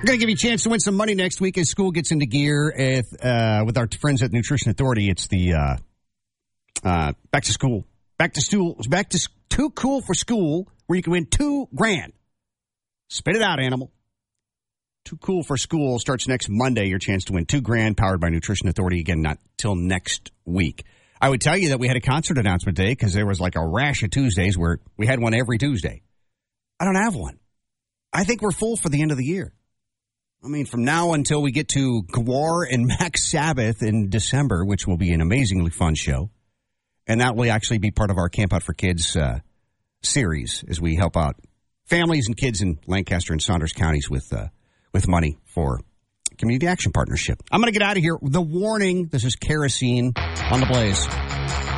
We're going to give you a chance to win some money next week as school gets into gear with our friends at Nutrition Authority. It's the back to school. Too Cool for School, where you can win $2,000. Spit it out, animal. Too Cool for School starts next Monday. Your chance to win $2,000 powered by Nutrition Authority. Again, not till next week. I would tell you that we had a concert announcement today because there was like a rash of Tuesdays where we had one every Tuesday. I don't have one. I think we're full for the end of the year. I mean, from now until we get to Gwar and Max Sabbath in December, which will be an amazingly fun show. And that will actually be part of our Camp Out for Kids series as we help out families and kids in Lancaster and Saunders counties with money for Community Action Partnership. I'm going to get out of here. The warning, this is Kerosene on the Blaze.